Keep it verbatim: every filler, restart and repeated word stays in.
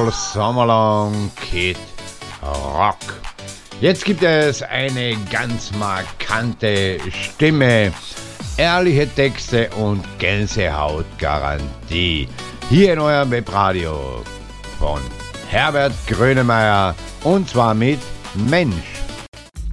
All Summer Long Kid Rock. Jetzt gibt es eine ganz markante Stimme, ehrliche Texte und Gänsehautgarantie. Hier in eurem Webradio von Herbert Grönemeyer und zwar mit Mensch.